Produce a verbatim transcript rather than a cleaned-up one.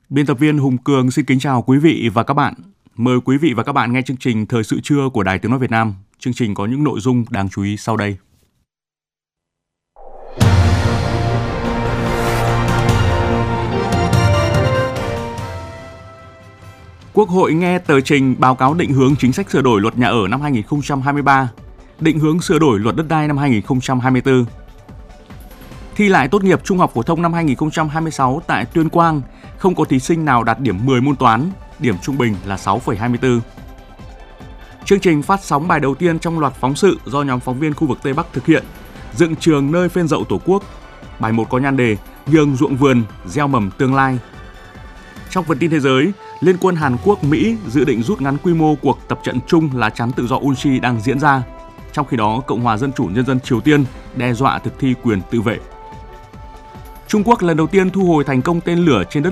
Biên tập viên Hùng Cường xin kính chào quý vị và các bạn. Mời quý vị và các bạn nghe chương trình Thời sự trưa của Đài Tiếng nói Việt Nam. Chương trình có những nội dung đáng chú ý sau đây. Quốc hội nghe tờ trình báo cáo định hướng chính sách sửa đổi luật nhà ở năm hai nghìn không trăm hai mươi ba, định hướng sửa đổi luật đất đai năm hai nghìn không trăm hai mươi tư. Thi lại tốt nghiệp trung học phổ thông năm hai nghìn không trăm hai mươi sáu tại Tuyên Quang, không có thí sinh nào đạt điểm mười môn toán, điểm trung bình là sáu phẩy hai mươi tư. Chương trình phát sóng bài đầu tiên trong loạt phóng sự do nhóm phóng viên khu vực Tây Bắc thực hiện, dựng trường nơi phên dậu Tổ quốc. Bài một có nhan đề Nhường ruộng vườn, gieo mầm tương lai. Trong phần tin thế giới, Liên quân Hàn Quốc, Mỹ dự định rút ngắn quy mô cuộc tập trận chung lá chắn tự do Unchi đang diễn ra. Trong khi đó, Cộng hòa Dân chủ Nhân dân Triều Tiên đe dọa thực thi quyền tự vệ. Trung Quốc lần đầu tiên thu hồi thành công tên lửa trên đất